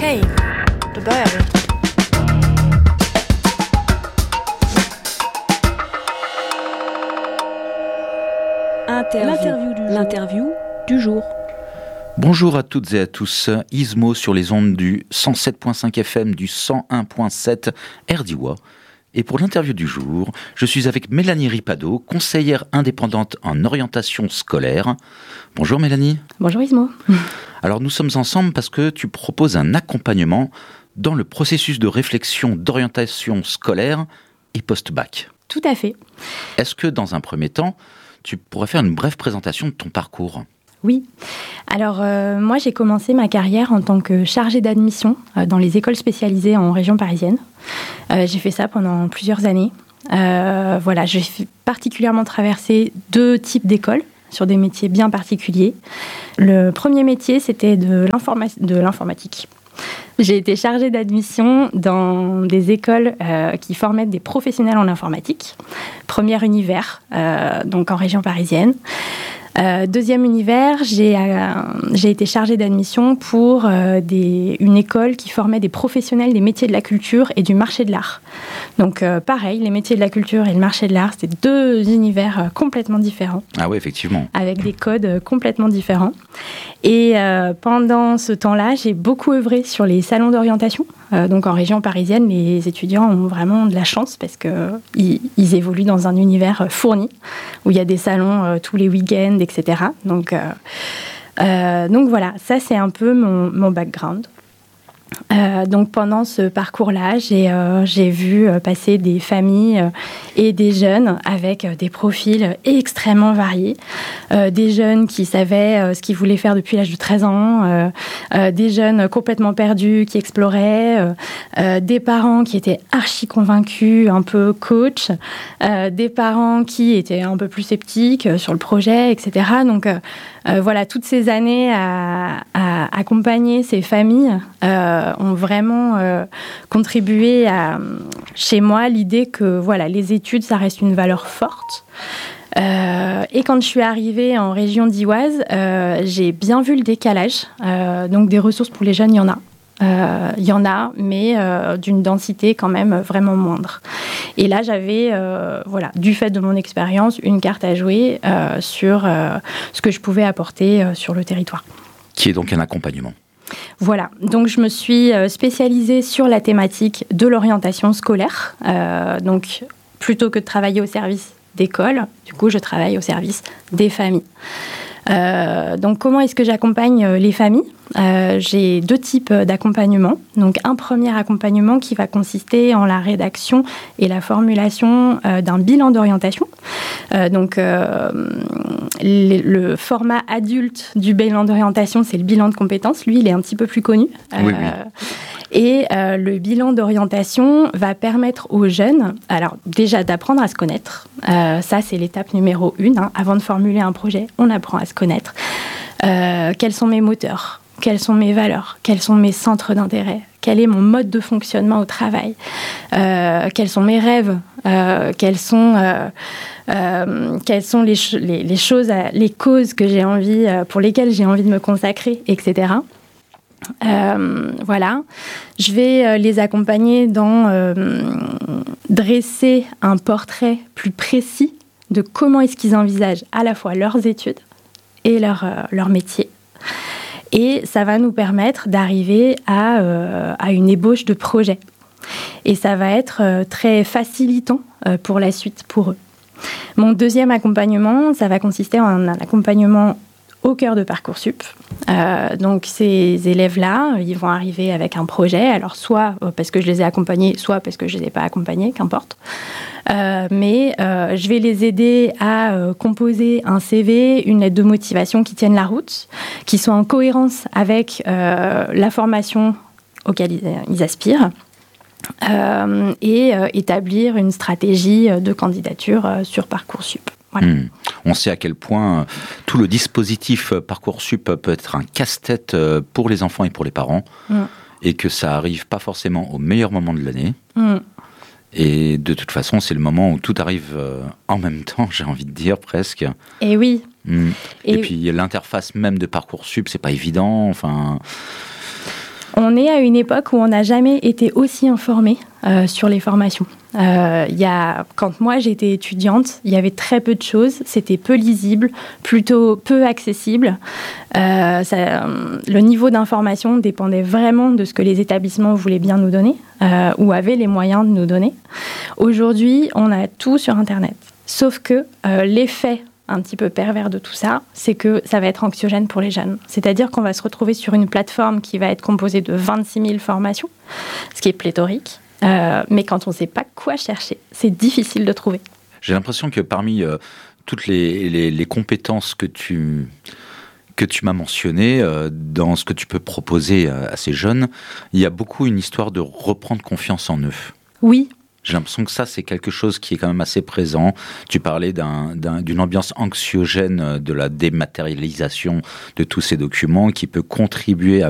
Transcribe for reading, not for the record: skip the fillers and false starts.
Hey, de Bayern. L'interview du jour. Bonjour à toutes et à tous, Ismo sur les ondes du 107.5 FM, du 101.7 RDIWA. Et pour l'interview du jour, je suis avec Mélanie Ripado, conseillère indépendante en orientation scolaire. Bonjour Mélanie. Bonjour Ismo. Alors nous sommes ensemble parce que tu proposes un accompagnement dans le processus de réflexion d'orientation scolaire et post-bac. Tout à fait. Est-ce que dans un premier temps, tu pourrais faire une brève présentation de ton parcours ? Oui. Alors, moi, j'ai commencé ma carrière en tant que chargée d'admission dans les écoles spécialisées en région parisienne. J'ai fait ça pendant plusieurs années. J'ai particulièrement traversé 2 types d'écoles sur des métiers bien particuliers. Le premier métier, c'était de l'informatique. J'ai été chargée d'admission dans des écoles qui formaient des professionnels en informatique. Premier univers, donc en région parisienne. Deuxième univers, j'ai été chargée d'admission pour une école qui formait des professionnels des métiers de la culture et du marché de l'art. Donc pareil, les métiers de la culture et le marché de l'art, c'était 2 univers complètement différents. Ah oui, effectivement. Avec des codes complètement différents. Et pendant ce temps-là, j'ai beaucoup œuvré sur les salons d'orientation. Donc en région parisienne, les étudiants ont vraiment de la chance parce qu'ils évoluent dans un univers fourni, où il y a des salons tous les week-ends, etc. Donc voilà, ça c'est un peu mon background. Donc pendant ce parcours-là, j'ai vu passer des familles et des jeunes avec des profils extrêmement variés. Des jeunes qui savaient ce qu'ils voulaient faire depuis l'âge de 13 ans, des jeunes complètement perdus qui exploraient, des parents qui étaient archi convaincus, un peu coach, des parents qui étaient un peu plus sceptiques sur le projet, etc. Donc voilà, toutes ces années à accompagner ces familles ont vraiment contribué à, chez moi, l'idée que voilà, les études, ça reste une valeur forte. Et quand je suis arrivée en région d'Ivoise, j'ai bien vu le décalage. Donc des ressources pour les jeunes, il y en a, mais d'une densité quand même vraiment moindre. Et là, j'avais, du fait de mon expérience, une carte à jouer sur ce que je pouvais apporter sur le territoire. Qui est donc un accompagnement. Voilà, donc je me suis spécialisée sur la thématique de l'orientation scolaire. Donc, plutôt que de travailler au service d'école, du coup, je travaille au service des familles. Donc, comment est-ce que j'accompagne les familles ? J'ai 2 types d'accompagnement. Donc, un premier accompagnement qui va consister en la rédaction et la formulation d'un bilan d'orientation. Le format adulte du bilan d'orientation, c'est le bilan de compétences. Lui, il est un petit peu plus connu. Oui. Et le bilan d'orientation va permettre aux jeunes, alors déjà d'apprendre à se connaître. Ça, c'est l'étape numéro 1. Avant de formuler un projet, on apprend à se connaître. Quels sont mes moteurs ? Quelles sont mes valeurs ? Quels sont mes centres d'intérêt ? Quel est mon mode de fonctionnement au travail ? Quels sont mes rêves ? Quelles sont les choses, les causes que j'ai envie, pour lesquelles j'ai envie de me consacrer, etc. Voilà, je vais les accompagner dans dresser un portrait plus précis de comment est-ce qu'ils envisagent à la fois leurs études et leur métier. Et ça va nous permettre d'arriver à une ébauche de projet. Et ça va être très facilitant pour la suite pour eux. Mon deuxième accompagnement, ça va consister en un accompagnement au cœur de Parcoursup. Donc ces élèves-là, ils vont arriver avec un projet, alors soit parce que je les ai accompagnés, soit parce que je ne les ai pas accompagnés, qu'importe. Mais je vais les aider à composer un CV, une lettre de motivation qui tienne la route, qui soit en cohérence avec la formation auquel ils aspirent. Et établir une stratégie de candidature sur Parcoursup. Voilà. On sait à quel point tout le dispositif Parcoursup peut être un casse-tête pour les enfants et pour les parents, et que ça arrive pas forcément au meilleur moment de l'année. Et de toute façon, c'est le moment où tout arrive en même temps, j'ai envie de dire presque. Et oui. Et puis l'interface même de Parcoursup, c'est pas évident. Enfin. On est à une époque où on n'a jamais été aussi informé sur les formations. Quand moi j'étais étudiante, il y avait très peu de choses, c'était peu lisible, plutôt peu accessible. Le niveau d'information dépendait vraiment de ce que les établissements voulaient bien nous donner ou avaient les moyens de nous donner. Aujourd'hui, on a tout sur Internet. Sauf que l'effet un petit peu pervers de tout ça, c'est que ça va être anxiogène pour les jeunes. C'est-à-dire qu'on va se retrouver sur une plateforme qui va être composée de 26 000 formations, ce qui est pléthorique. Mais quand on ne sait pas quoi chercher, c'est difficile de trouver. J'ai l'impression que parmi toutes les compétences que tu m'as mentionnées, dans ce que tu peux proposer à ces jeunes, il y a beaucoup une histoire de reprendre confiance en eux. Oui. J'ai l'impression que ça, c'est quelque chose qui est quand même assez présent. Tu parlais d'une ambiance anxiogène de la dématérialisation de tous ces documents qui peut contribuer à